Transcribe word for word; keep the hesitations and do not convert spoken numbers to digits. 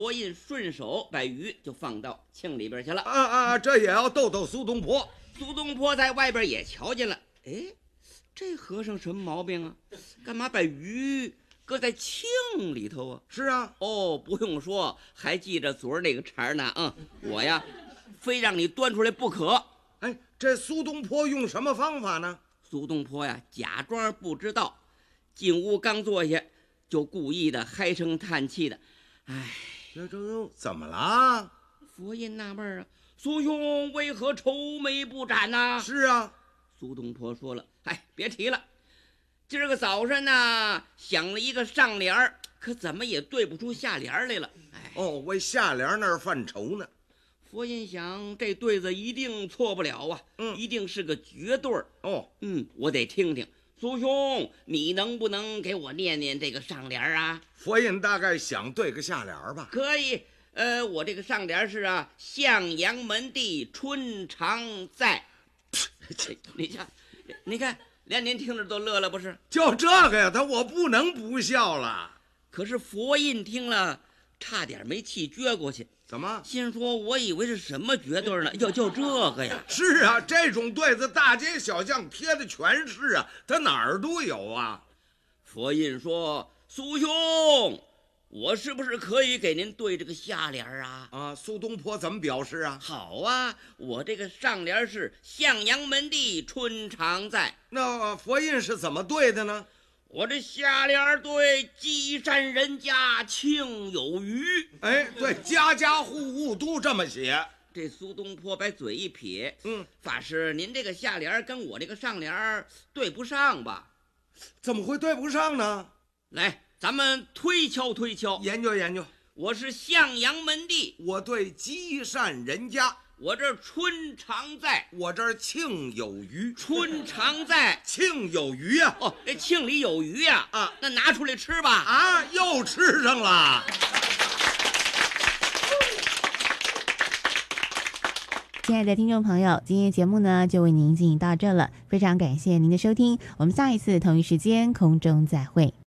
佛印顺手把鱼就放到磬里边去了。 啊啊，这也要逗逗苏东坡。 苏东坡在外边也瞧见了，哎，这和尚什么毛病啊？干嘛把鱼搁在磬里头啊？ 是啊。 哦，不用说，还记着昨儿那个茬呢。嗯，我呀，非让你端出来不可。 哎，这苏东坡用什么方法呢？ 苏东坡呀，假装不知道，进屋刚坐下，就故意的唉声叹气的，哎， 这这怎么了？ 佛印纳闷啊，苏兄为何愁眉不展呢？ 是啊。 苏东坡说了，哎，别提了，今儿个早上呢，想了一个上联儿，可怎么也对不出下联来了。哎， 哦，为下联那儿犯愁呢。 佛印想，这对子一定错不了啊， 嗯， 一定是个绝对儿。 哦， 嗯，我得听听，苏兄，你能不能给我念念这个上联啊？ 佛印大概想对个下联吧。 可以，呃，我这个上联是啊，向阳门第春常在。你看，你看，连您听着都乐了不是？ 就这个呀，他我不能不笑了。 可是佛印听了，差点没气撅过去。 怎么？ 心说，我以为是什么绝对呢？就就这个呀？ 是啊，这种对子大街小巷贴的全是啊，他哪儿都有啊。 佛印说：“苏兄，我是不是可以给您对这个下联啊？” 啊，苏东坡怎么表示啊？ 好啊，我这个上联是向阳门第春常在。 那佛印是怎么对的呢？ 我这下联对积善人家庆有余。 哎，对，家家户户都这么写。 这苏东坡把嘴一撇， 嗯， 法师，您这个下联跟我这个上联对不上吧？ 怎么会对不上呢？ 来，咱们推敲推敲， 研究研究。 我是向阳门第， 我对积善人家。 我这春常在， 我这儿庆有余。 春常在， 庆有余呀、 啊！哦，这庆里有余呀！ 啊， 那拿出来吃吧！ 啊，又吃上了。 亲爱的听众朋友，今天节目呢就为您进行到这了，非常感谢您的收听，我们下一次同一时间空中再会。